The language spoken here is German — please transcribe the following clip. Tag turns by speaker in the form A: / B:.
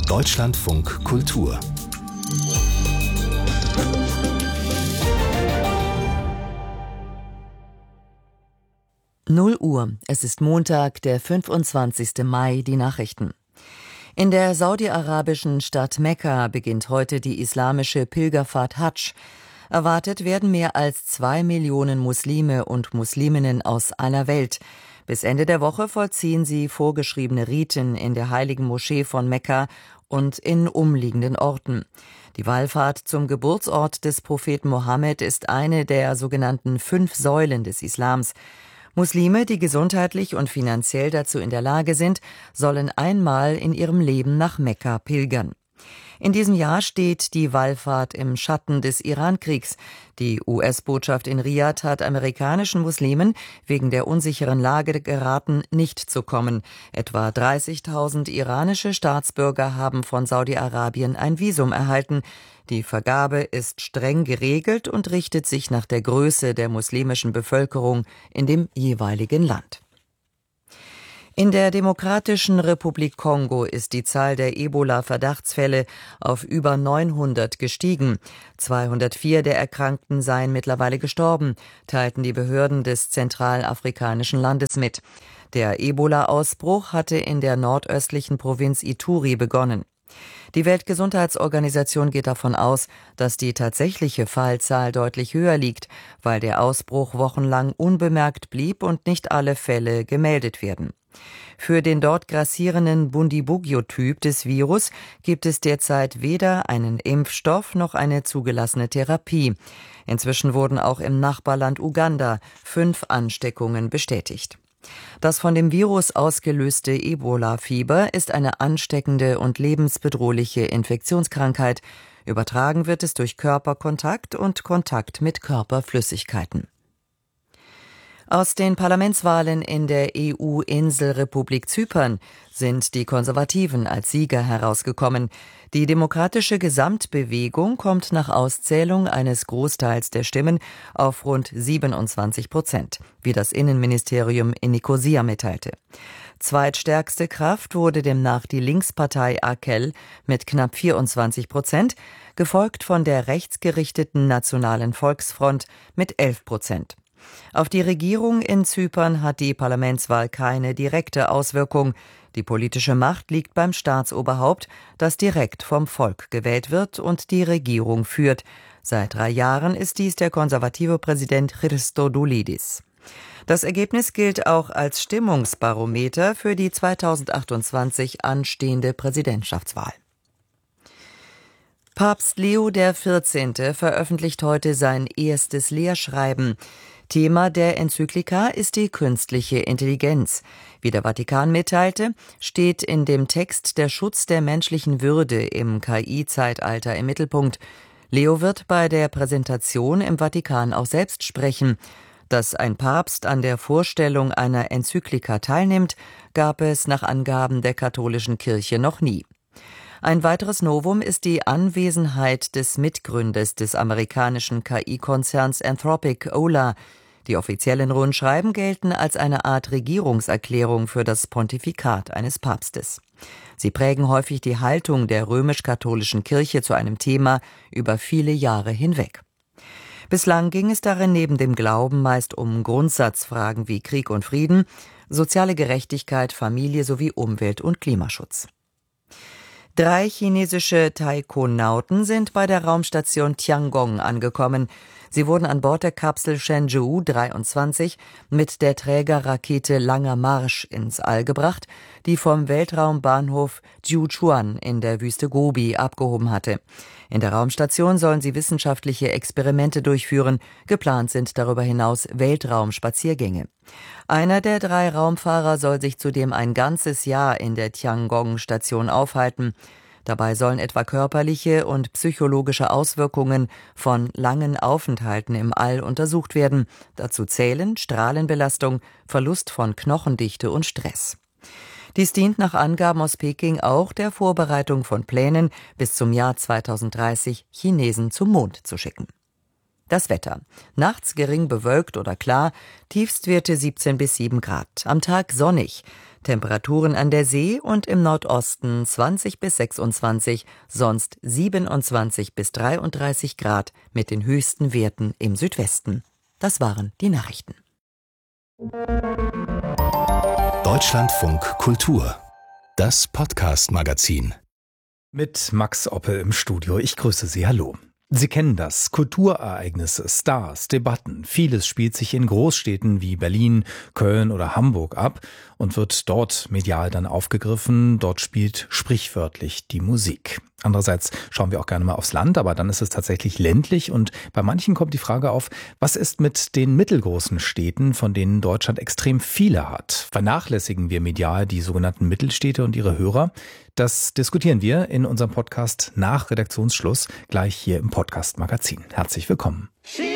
A: Deutschlandfunk Kultur.
B: Null Uhr. Es ist Montag, der 25. Mai, die Nachrichten. In der saudi-arabischen Stadt Mekka beginnt heute die islamische Pilgerfahrt Hadsch. Erwartet werden mehr als 2 Millionen Muslime und Musliminnen aus aller Welt. Bis Ende der Woche vollziehen sie vorgeschriebene Riten in der heiligen Moschee von Mekka und in umliegenden Orten. Die Wallfahrt zum Geburtsort des Propheten Mohammed ist eine der sogenannten 5 Säulen des Islams. Muslime, die gesundheitlich und finanziell dazu in der Lage sind, sollen einmal in ihrem Leben nach Mekka pilgern. In diesem Jahr steht die Wallfahrt im Schatten des Irankriegs. Die US-Botschaft in Riad hat amerikanischen Muslimen wegen der unsicheren Lage geraten, nicht zu kommen. Etwa 30.000 iranische Staatsbürger haben von Saudi-Arabien ein Visum erhalten. Die Vergabe ist streng geregelt und richtet sich nach der Größe der muslimischen Bevölkerung in dem jeweiligen Land. In der Demokratischen Republik Kongo ist die Zahl der Ebola-Verdachtsfälle auf über 900 gestiegen. 204 der Erkrankten seien mittlerweile gestorben, teilten die Behörden des zentralafrikanischen Landes mit. Der Ebola-Ausbruch hatte in der nordöstlichen Provinz Ituri begonnen. Die Weltgesundheitsorganisation geht davon aus, dass die tatsächliche Fallzahl deutlich höher liegt, weil der Ausbruch wochenlang unbemerkt blieb und nicht alle Fälle gemeldet werden. Für den dort grassierenden Bundibugyo-Typ des Virus gibt es derzeit weder einen Impfstoff noch eine zugelassene Therapie. Inzwischen wurden auch im Nachbarland Uganda 5 Ansteckungen bestätigt. Das von dem Virus ausgelöste Ebola-Fieber ist eine ansteckende und lebensbedrohliche Infektionskrankheit. Übertragen wird es durch Körperkontakt und Kontakt mit Körperflüssigkeiten. Aus den Parlamentswahlen in der EU-Inselrepublik Zypern sind die Konservativen als Sieger herausgekommen. Die demokratische Gesamtbewegung kommt nach Auszählung eines Großteils der Stimmen auf rund 27%, wie das Innenministerium in Nikosia mitteilte. Zweitstärkste Kraft wurde demnach die Linkspartei AKEL mit knapp 24%, gefolgt von der rechtsgerichteten Nationalen Volksfront mit 11%. Auf die Regierung in Zypern hat die Parlamentswahl keine direkte Auswirkung. Die politische Macht liegt beim Staatsoberhaupt, das direkt vom Volk gewählt wird und die Regierung führt. Seit 3 Jahren ist dies der konservative Präsident Christodoulidis. Das Ergebnis gilt auch als Stimmungsbarometer für die 2028 anstehende Präsidentschaftswahl. Papst Leo XIV. Veröffentlicht heute sein erstes Lehrschreiben. Thema der Enzyklika ist die künstliche Intelligenz. Wie der Vatikan mitteilte, steht in dem Text der Schutz der menschlichen Würde im KI-Zeitalter im Mittelpunkt. Leo wird bei der Präsentation im Vatikan auch selbst sprechen. Dass ein Papst an der Vorstellung einer Enzyklika teilnimmt, gab es nach Angaben der katholischen Kirche noch nie. Ein weiteres Novum ist die Anwesenheit des Mitgründers des amerikanischen KI-Konzerns Anthropic, Ola. Die offiziellen Rundschreiben gelten als eine Art Regierungserklärung für das Pontifikat eines Papstes. Sie prägen häufig die Haltung der römisch-katholischen Kirche zu einem Thema über viele Jahre hinweg. Bislang ging es darin neben dem Glauben meist um Grundsatzfragen wie Krieg und Frieden, soziale Gerechtigkeit, Familie sowie Umwelt- und Klimaschutz. 3 chinesische Taikonauten sind bei der Raumstation Tiangong angekommen. Sie wurden an Bord der Kapsel Shenzhou 23 mit der Trägerrakete Langer Marsch ins All gebracht, die vom Weltraumbahnhof Jiuquan in der Wüste Gobi abgehoben hatte. In der Raumstation sollen sie wissenschaftliche Experimente durchführen. Geplant sind darüber hinaus Weltraumspaziergänge. Einer der 3 Raumfahrer soll sich zudem ein ganzes Jahr in der Tiangong-Station aufhalten. Dabei sollen etwa körperliche und psychologische Auswirkungen von langen Aufenthalten im All untersucht werden. Dazu zählen Strahlenbelastung, Verlust von Knochendichte und Stress. Dies dient nach Angaben aus Peking auch der Vorbereitung von Plänen, bis zum Jahr 2030 Chinesen zum Mond zu schicken. Das Wetter. Nachts gering bewölkt oder klar, Tiefstwerte 17 bis 7 Grad. Am Tag sonnig. Temperaturen an der See und im Nordosten 20 bis 26, sonst 27 bis 33 Grad mit den höchsten Werten im Südwesten. Das waren die Nachrichten.
A: Deutschlandfunk Kultur, das Podcast-Magazin.
C: Mit Max Oppel im Studio. Ich grüße Sie. Hallo. Sie kennen das. Kulturereignisse, Stars, Debatten. Vieles spielt sich in Großstädten wie Berlin, Köln oder Hamburg ab und wird dort medial dann aufgegriffen. Dort spielt sprichwörtlich die Musik. Andererseits schauen wir auch gerne mal aufs Land, aber dann ist es tatsächlich ländlich und bei manchen kommt die Frage auf, was ist mit den mittelgroßen Städten, von denen Deutschland extrem viele hat? Vernachlässigen wir medial die sogenannten Mittelstädte und ihre Hörer? Das diskutieren wir in unserem Podcast nach Redaktionsschluss, gleich hier im Podcast-Magazin. Herzlich willkommen.